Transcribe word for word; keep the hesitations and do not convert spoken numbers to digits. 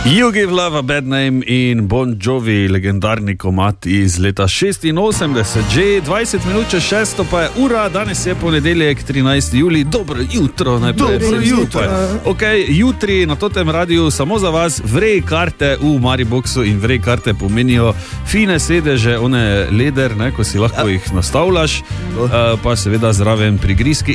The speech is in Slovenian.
You Give Love a Bad Name in Bon Jovi, legendarni komad iz leta šestinosemdeset, že dvajset minut čez šesto pa je ura, danes je ponedeljek, trinajsti julij, dobro jutro, najprej. Dobro jutro. Ok, jutri na totem radiju samo za vas vrej karte v Mariboxu in vrej karte pomenijo fine sedeže, one leder, ne, ko si lahko jih nastavljaš, uh, pa seveda zraven prigrizki